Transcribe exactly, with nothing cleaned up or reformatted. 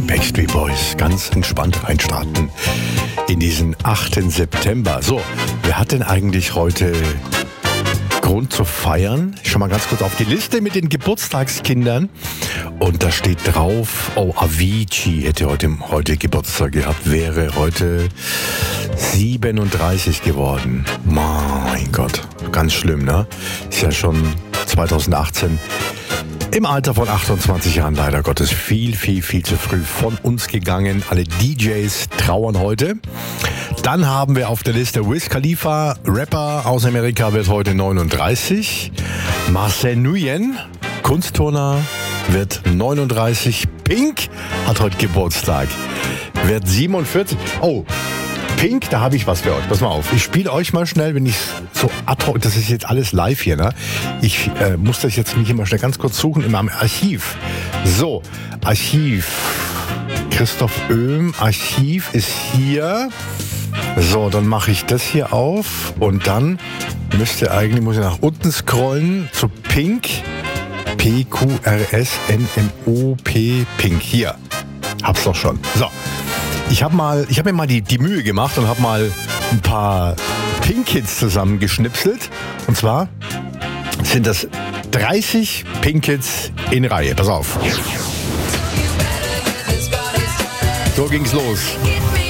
Backstreet Boys. Ganz entspannt reinstarten in diesen achten September. So, wer hat denn eigentlich heute Grund zu feiern? Ich schau mal ganz kurz auf die Liste mit den Geburtstagskindern. Und da steht drauf, oh, Avicii hätte heute, heute Geburtstag gehabt, wäre heute siebenunddreißig geworden. Mein Gott, ganz schlimm, ne? Ist ja schon zweitausendachtzehn im Alter von achtundzwanzig Jahren leider Gottes viel, viel, viel zu früh von uns gegangen. Alle D Js trauern heute. Dann haben wir auf der Liste Wiz Khalifa, Rapper aus Amerika, wird heute neununddreißig. Marcel Nguyen, Kunstturner, wird neununddreißig. Pink hat heute Geburtstag, wird siebenundvierzig. Oh, Pink, da habe ich was für euch. Pass mal auf, ich spiele euch mal schnell, wenn ich so ad hoc, das ist jetzt alles live hier, ne? Ich äh, muss das jetzt mich immer schnell ganz kurz suchen in meinem Archiv. So, Archiv. Christoph Oehm, Archiv ist hier. So, dann mache ich das hier auf und dann müsst ihr eigentlich, muss ich nach unten scrollen zu Pink. P Q R S N M O P, Pink. Hier, hab's doch schon. So, ich habe mal, ich habe mir mal die, die Mühe gemacht und habe mal ein paar Pink-Kids zusammengeschnipselt. Und zwar sind das dreißig Pink-Kids in Reihe. Pass auf. So ging's los.